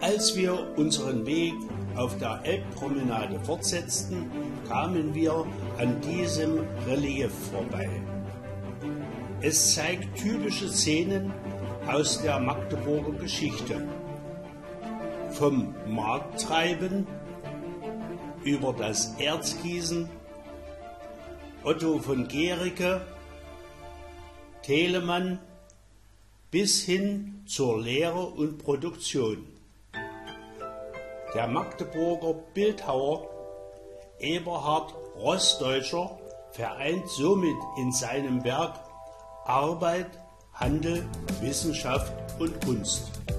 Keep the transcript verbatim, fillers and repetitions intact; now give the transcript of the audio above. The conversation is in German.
Als wir unseren Weg auf der Elbpromenade fortsetzten, kamen wir an diesem Relief vorbei. Es zeigt typische Szenen aus der Magdeburger Geschichte. Vom Markttreiben über das Erzgießen, Otto von Guericke, Telemann bis hin zur Lehre und Produktion. Der Magdeburger Bildhauer Eberhard Roßdeutscher vereint somit in seinem Werk Arbeit, Handel, Wissenschaft und Kunst.